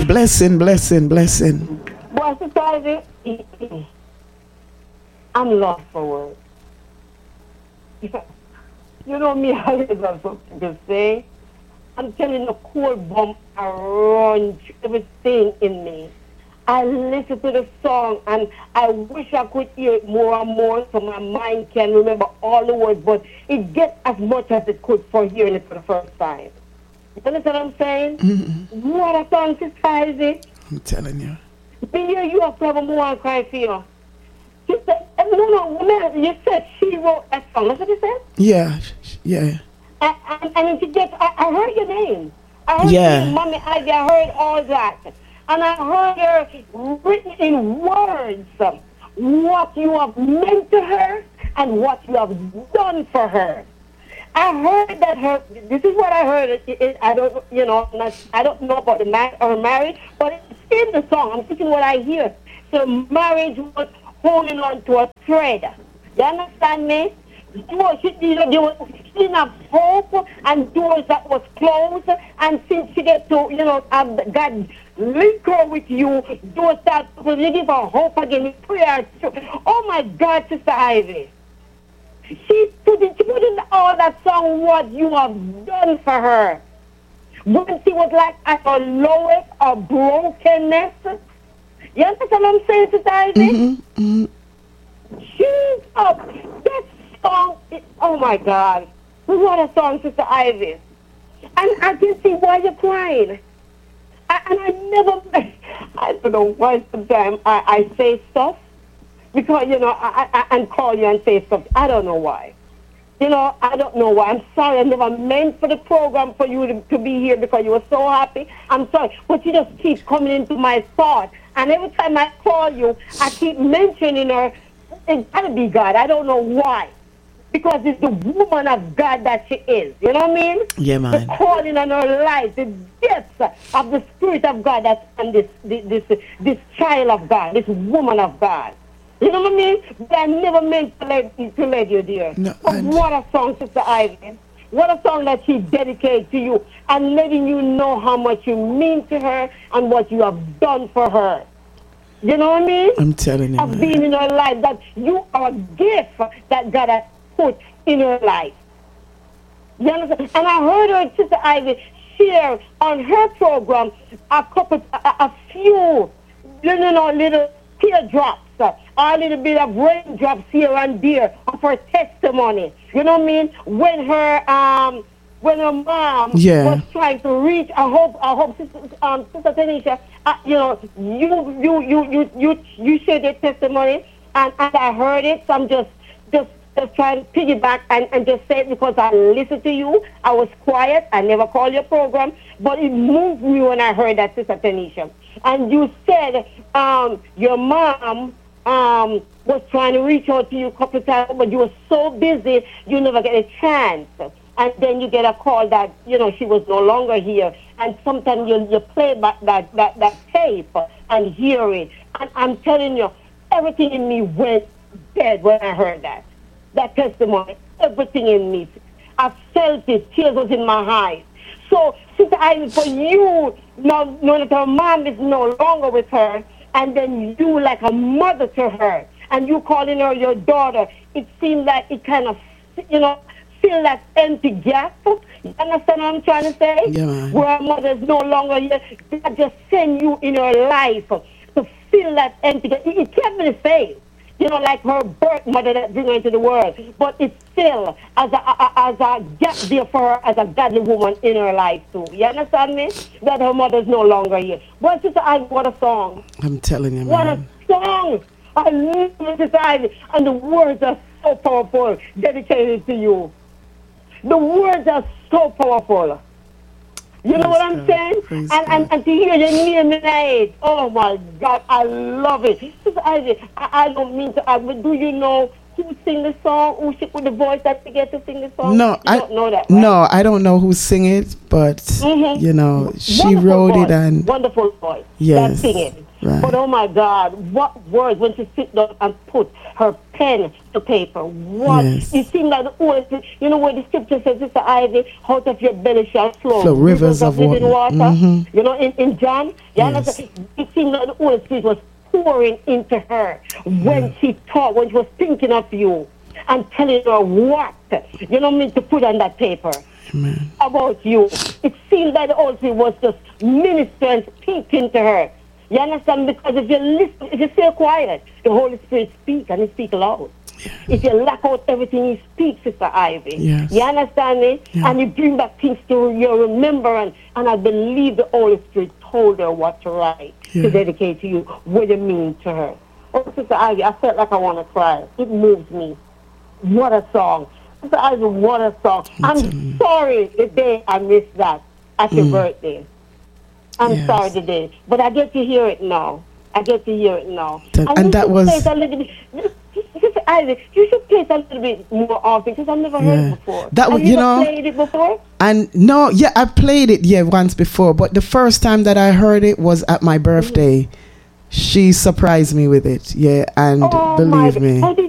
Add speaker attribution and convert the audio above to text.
Speaker 1: Blessing, blessing, blessing.
Speaker 2: Boy, Sister I'm lost for words. You know me, I have something to say. I'm telling the cold bomb around everything in me. I listen to the song and I wish I could hear it more and more so my mind can remember all the words, but it gets as much as it could for hearing it for the first time. You understand what I'm saying? Mm-hmm. What a song, Sister Isaac.
Speaker 1: I'm telling you.
Speaker 2: Me hear you have to have a more and cry for you. Sister, no, you said she wrote a song. That's what you said?
Speaker 1: Yeah, yeah.
Speaker 2: And she gets, I heard your name. I heard your name, Mommy Ivy. I heard all that. And I heard her written in words what you have meant to her and what you have done for her. I heard that this is what I heard. I don't, I don't know about her marriage, but it's in the song. I'm thinking what I hear. So marriage was holding on to a thread. You understand me? Doors, there was of hope and doors that was closed, and since she get to, God link her with you, doors that will give her hope again in prayer. Oh my God, Sister Ivy. She put in all that song what you have done for her. When she was like at her lowest or brokenness. You understand what I'm saying, Sister Ivy?
Speaker 1: Mm-hmm. Mm-hmm.
Speaker 2: She's up. That song, oh my God. What a song, Sister Ivy. And I can see why you're crying. I don't know why sometimes I say stuff. Because, I call you and say stuff. I don't know why. I don't know why. I'm sorry. I never meant for the program for you to be here because you were so happy. I'm sorry. But you just keep coming into my thought. And every time I call you, I keep mentioning her. It's got to be God. I don't know why. Because it's the woman of God that she is. You know what I mean?
Speaker 1: Yeah, man.
Speaker 2: The calling on her life, the gifts of the Spirit of God that's on this child of God, this woman of God. You know what I mean? But I never meant to let you, dear.
Speaker 1: No,
Speaker 2: but what a song, Sister Ivy. What a song that she dedicated to you and letting you know how much you mean to her and what you have done for her. You know what I mean?
Speaker 1: I'm telling you.
Speaker 2: Of being in her life, that you are a gift that God has put in her life. You understand? And I heard her, Sister Ivy, share on her program a few little teardrops, a little bit of raindrops here and there of her testimony. You know what I mean? When her mom was trying to reach, I hope, Sister Tanisha, you shared your testimony, and I heard it. So I'm just trying to piggyback and just say it because I listened to you. I was quiet. I never called your program, but it moved me when I heard that, Sister Tanisha. And you said your mom was trying to reach out to you a couple of times, but you were so busy you never get a chance. And then you get a call that, she was no longer here. And sometimes you play back that tape and hear it. And I'm telling you, everything in me went dead when I heard that testimony. Everything in me. I felt it. Tears was in my eyes. So, Sister Ivy, for you, now that her mom is no longer with her, and then you like a mother to her, and you calling her your daughter, it seemed like it kind of, fill that empty gap. You understand what I'm trying to say?
Speaker 1: Yeah, man.
Speaker 2: Where her mother is no longer here, God just send you in her life to fill that empty gap. It can't be the same. Like her birth mother that bring her into the world. But it's still as a gap there for her as a godly woman in her life too. You understand me? That her mother's no longer here. But Sister Ivy, what a song.
Speaker 1: I'm telling you, man.
Speaker 2: What a song. I love it, Sister Ivy. And the words are so powerful, dedicated to you. The words are so powerful. You know what I'm saying? And to hear your name in it, oh my God, I love it. Sister Ivy, I don't mean to, but do you know who sing the song? Who she with the voice that she gets to sing the song?
Speaker 1: No,
Speaker 2: I don't know that. Right?
Speaker 1: No, I don't know who sing it, but she
Speaker 2: wonderful
Speaker 1: wrote
Speaker 2: voice.
Speaker 1: it and
Speaker 2: wonderful voice.
Speaker 1: yes,
Speaker 2: that sing it.
Speaker 1: Right.
Speaker 2: But oh my God, what words when she sit down and put her pen to paper. What?
Speaker 1: Yes.
Speaker 2: It seemed like the Holy Spirit, you know what the scripture says, Sister Ivy, out of your belly shall flow
Speaker 1: rivers of
Speaker 2: living water.
Speaker 1: Mm-hmm.
Speaker 2: You know, in John, you
Speaker 1: Yes.
Speaker 2: understand? It seemed like the Holy Spirit was pouring into her when she thought, when she was thinking of you and telling her what, you know, mean to put on that paper.
Speaker 1: Amen.
Speaker 2: About you. It seemed that the Holy Spirit was just ministering, speaking to her. You understand? Because if you listen, if you stay quiet, the Holy Spirit speaks and He speaks loud.
Speaker 1: Yeah.
Speaker 2: If you lock out everything, He speaks, Sister Ivy.
Speaker 1: Yes.
Speaker 2: You understand me?
Speaker 1: Yeah.
Speaker 2: And He bring back things to your remembrance. And I believe the Holy Spirit told her what to write
Speaker 1: Yeah.
Speaker 2: to dedicate to you, what it means to her. Oh, Sister Ivy, I felt like I want to cry. It moves me. What a song. Sister Ivy, what a song. I'm sorry the day I missed that at your birthday. I'm
Speaker 1: Yes.
Speaker 2: sorry today. But I get to hear it now. I get to hear it now.
Speaker 1: And
Speaker 2: you
Speaker 1: that
Speaker 2: should
Speaker 1: was-
Speaker 2: play it a little bit. Sister Ivy, you should play it a little bit more often because I've never heard
Speaker 1: Yeah.
Speaker 2: it before.
Speaker 1: That
Speaker 2: Have
Speaker 1: would-
Speaker 2: you
Speaker 1: you
Speaker 2: ever
Speaker 1: know-
Speaker 2: played it before?
Speaker 1: And no, yeah, I played it once before, but the first time that I heard it was at my birthday. She surprised me with it, and
Speaker 2: Oh,
Speaker 1: believe
Speaker 2: my
Speaker 1: me.
Speaker 2: God. How did